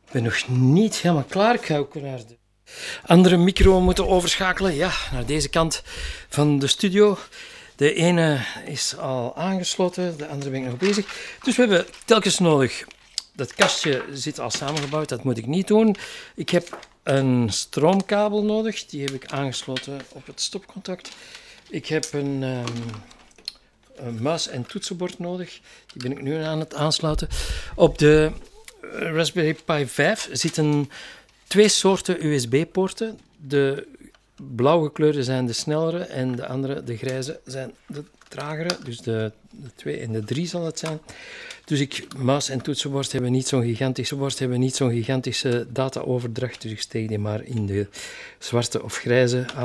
Ik ben nog niet helemaal klaar. Ik ga ook naar de andere micro moeten overschakelen. Ja, naar deze kant van de studio. De ene is al aangesloten, de andere ben ik nog bezig. Dus we hebben telkens nodig. Dat kastje zit al samengebouwd, dat moet ik niet doen. Ik heb een stroomkabel nodig, die heb ik aangesloten op het stopcontact. Ik heb een muis en toetsenbord nodig, die ben ik nu aan het aansluiten. Op de Raspberry Pi 5 zitten 2 soorten USB-poorten. De blauwe kleuren zijn de snellere en de andere, de grijze, zijn de tragere. Dus de 2 en de 3 zal het zijn. Dus muis en toetsenbord hebben niet zo'n gigantische dataoverdracht. Dus ik steek die maar in de zwarte of grijze